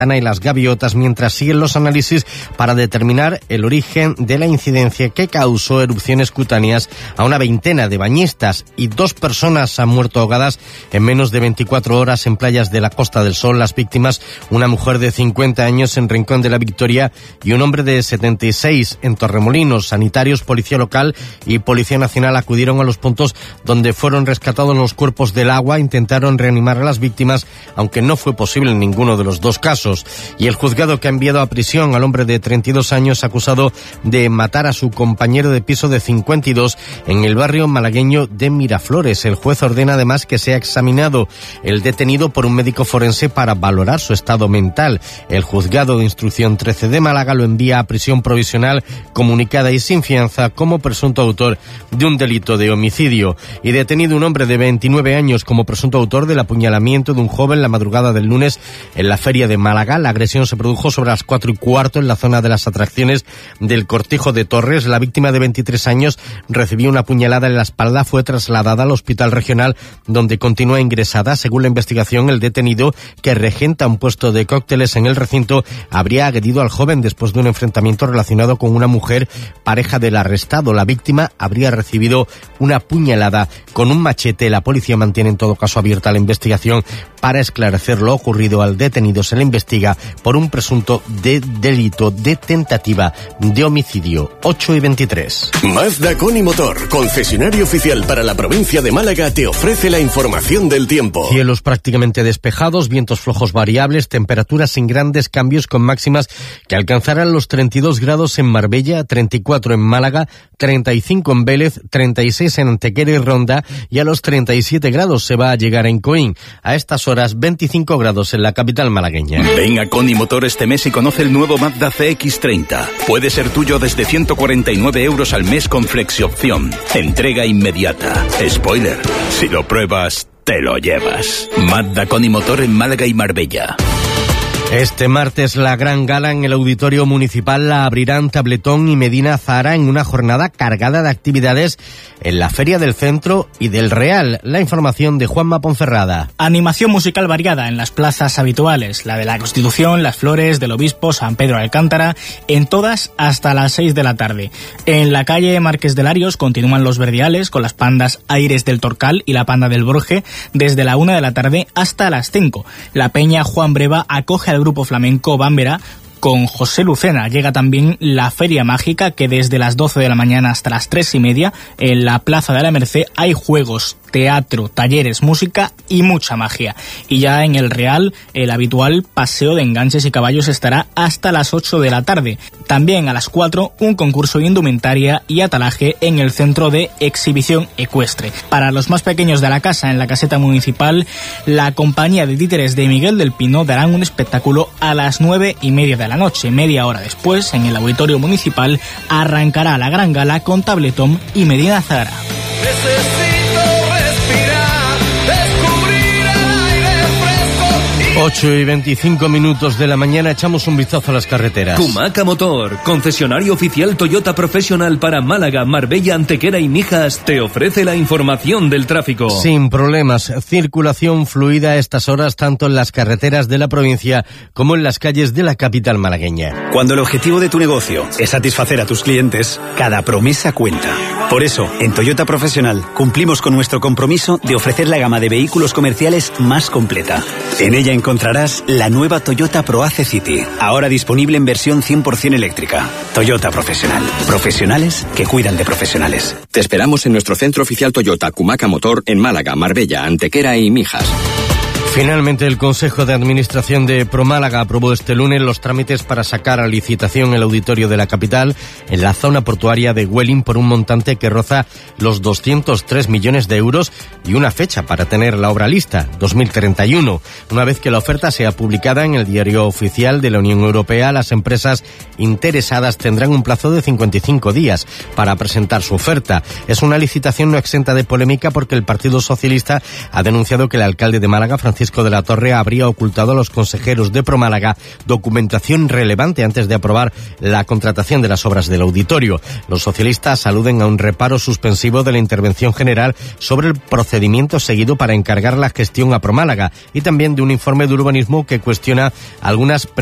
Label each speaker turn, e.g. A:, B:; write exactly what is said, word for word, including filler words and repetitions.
A: y las gaviotas, mientras siguen los análisis para determinar el origen de la incidencia que causó erupciones cutáneas a una veintena de bañistas, y dos personas han muerto ahogadas en menos de veinticuatro horas en playas de la Costa del Sol. Las víctimas, una mujer de cincuenta años en Rincón de la Victoria y un hombre de setenta y seis en Torremolinos. Sanitarios, policía local y policía nacional acudieron a los puntos donde fueron rescatados los cuerpos del agua, intentaron reanimar a las víctimas, aunque no fue posible en ninguno de los dos casos. Y el juzgado que ha enviado a prisión al hombre de treinta y dos años acusado de matar a su compañero de piso de cincuenta y dos en el barrio malagueño de Miraflores. El juez ordena además que sea examinado el detenido por un médico forense para valorar su estado mental. El juzgado de instrucción trece de Málaga lo envía a prisión provisional comunicada y sin fianza como presunto autor de un delito de homicidio. Y detenido un hombre de veintinueve años como presunto autor del apuñalamiento de un joven la madrugada del lunes en la feria de Málaga. La agresión se produjo sobre las cuatro y cuarto en la zona de las atracciones del Cortijo de Torres. La víctima de veintitrés años recibió una puñalada en la espalda, fue trasladada al hospital regional donde continúa ingresada. Según la investigación, el detenido, que regenta un puesto de cócteles en el recinto, habría agredido al joven después de un enfrentamiento relacionado con una mujer, pareja del arrestado. La víctima habría recibido una puñalada con un machete. La policía mantiene en todo caso abierta la investigación para esclarecer lo ocurrido. Al detenido se le investiga por un presunto de delito de tentativa de homicidio. Ocho y veintitrés.
B: Mazda Coni Motor, concesionario oficial para la provincia de Málaga, te ofrece la información del tiempo.
A: Cielos prácticamente despejados, vientos flojos variables, temperaturas sin grandes cambios con máximas que alcanzarán los treinta y dos grados en Marbella, treinta y cuatro en Málaga, treinta y cinco en Vélez, treinta y seis en Antequera y Ronda, y a los treinta y siete grados se va a llegar en Coín. A estas horas veinticinco grados en la capital malagueña.
C: Ven a Coni Motor este mes y conoce el nuevo Mazda C X treinta. Puede ser tuyo desde ciento cuarenta y nueve euros al mes con flexiopción. Entrega inmediata. Spoiler, si lo pruebas, te lo llevas. Mazda Coni Motor en Málaga y Marbella.
A: Este martes la gran gala en el Auditorio Municipal la abrirán Tabletón y Medina Zahara en una jornada cargada de actividades en la Feria del Centro y del Real. La información de Juanma Ponferrada.
D: Animación musical variada en las plazas habituales, la de la Constitución, Las Flores, del Obispo, San Pedro de Alcántara, en todas hasta las seis de la tarde. En la calle Marqués de Larios continúan los verdiales con las pandas Aires del Torcal y la panda del Borje desde la una de la tarde hasta las cinco. La Peña Juan Breva acoge al grupo flamenco Bámbera con José Lucena. Llega también la Feria Mágica, que desde las doce de la mañana hasta las tres y media en la Plaza de la Merced hay juegos, teatro, talleres, música y mucha magia. Y ya en el Real, el habitual paseo de enganches y caballos estará hasta las ocho de la tarde. También a las cuatro, un concurso de indumentaria y atalaje en el Centro de Exhibición Ecuestre. Para los más pequeños de la casa, en la caseta municipal, la compañía de títeres de Miguel del Pino darán un espectáculo a las nueve y media de la noche. Media hora después, en el Auditorio Municipal, arrancará la gran gala con Tabletón y Medina Zahara.
A: ocho y veinticinco minutos de la mañana, echamos un vistazo a las carreteras.
E: Kumaca Motor, concesionario oficial Toyota Professional para Málaga, Marbella, Antequera y Mijas, te ofrece la información del tráfico.
A: Sin problemas, circulación fluida a estas horas tanto en las carreteras de la provincia como en las calles de la capital malagueña.
F: Cuando el objetivo de tu negocio es satisfacer a tus clientes, cada promesa cuenta. Por eso, en Toyota Professional cumplimos con nuestro compromiso de ofrecer la gama de vehículos comerciales más completa. En ella encontrarás la nueva Toyota ProAce City, ahora disponible en versión cien por ciento eléctrica. Toyota Profesional. Profesionales que cuidan de profesionales.
G: Te esperamos en nuestro centro oficial Toyota Kumaca Motor en Málaga, Marbella, Antequera y Mijas.
A: Finalmente, el Consejo de Administración de ProMálaga aprobó este lunes los trámites para sacar a licitación el auditorio de la capital en la zona portuaria de Welling por un montante que roza los doscientos tres millones de euros y una fecha para tener la obra lista, dos mil treinta y uno. Una vez que la oferta sea publicada en el Diario Oficial de la Unión Europea, las empresas interesadas tendrán un plazo de cincuenta y cinco días para presentar su oferta. Es una licitación no exenta de polémica porque el Partido Socialista ha denunciado que el alcalde de Málaga, Francisco Francisco de la Torre habría ocultado a los consejeros de Promálaga documentación relevante antes de aprobar la contratación de las obras del auditorio. Los socialistas aluden a un reparo suspensivo de la intervención general sobre el procedimiento seguido para encargar la gestión a Promálaga y también de un informe de urbanismo que cuestiona algunas